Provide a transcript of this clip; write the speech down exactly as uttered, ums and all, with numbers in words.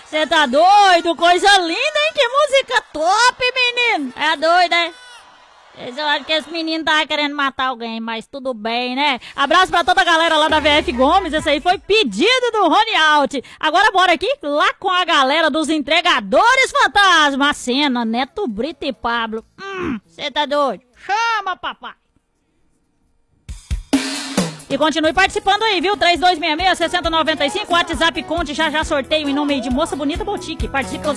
Você tá doido? Coisa linda, hein? Que música top, menino. É doido, né? Eu acho que esse menino tava querendo matar alguém, mas tudo bem, né? Abraço pra toda a galera lá da V F Gomes. Esse aí foi pedido do Rony Alt. Agora bora aqui, lá com a galera dos entregadores fantasma. A cena, Neto Brito e Pablo. Hum, você tá doido? Chama, papai. E continue participando aí, viu? três dois seis seis, seis zero nove cinco, WhatsApp Conte, já já sorteio em nome de Moça Bonita Boutique. Participe